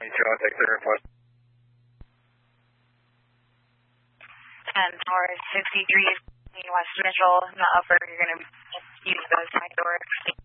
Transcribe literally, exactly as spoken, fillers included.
ninety-two, I'll take the request. ten Tower sixty-three, West Mitchell, in the upper, you're going to use those side doors.